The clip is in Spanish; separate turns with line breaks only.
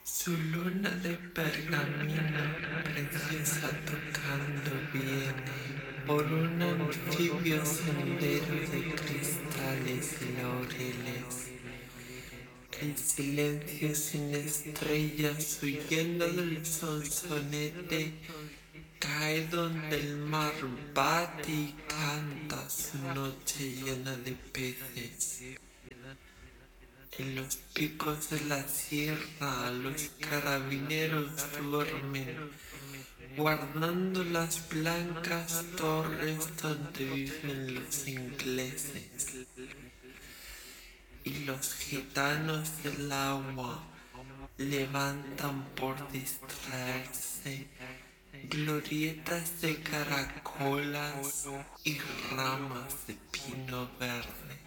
Su luna de pergamino preciosa tocando viene por un anfibio sendero de cristales y laureles. El silencio sin estrellas huyendo del sonsonete cae donde el mar bate y canta su noche llena de peces. En los picos de la sierra los carabineros duermen, guardando las blancas torres donde viven los ingleses. Y los gitanos del agua levantan por distraerse glorietas de caracolas y ramas de pino verde.